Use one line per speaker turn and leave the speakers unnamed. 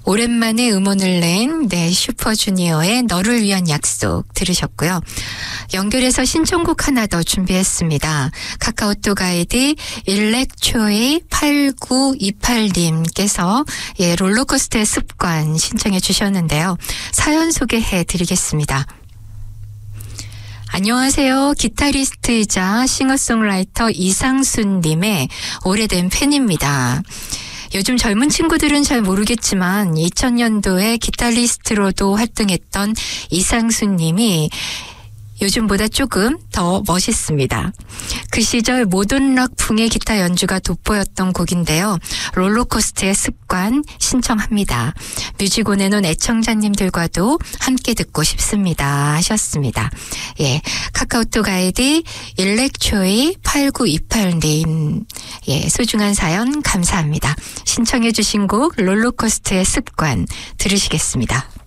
오랜만에 음원을 낸 슈퍼주니어의 너를 위한 약속 들으셨고요. 연결해서 신청곡 하나 더 준비했습니다. 카카오톡 아이디 일렉초이 8928님께서 롤러코스터의 습관 신청해 주셨는데요. 사연 소개해 드리겠습니다. 안녕하세요. 기타리스트이자 싱어송라이터 이상순님의 오래된 팬입니다. 요즘 젊은 친구들은 잘 모르겠지만 2000년도에 기타리스트로도 활동했던 이상순님이 요즘보다 조금 더 멋있습니다. 그 시절 모던락풍의 기타 연주가 돋보였던 곡인데요. 롤러코스터의 습관 신청합니다. 뮤직 온에는 애청자님들과도 함께 듣고 싶습니다 하셨습니다. 카카오톡 아이디 일렉초이 8928님 소중한 사연 감사합니다. 신청해 주신 곡 롤러코스터의 습관 들으시겠습니다.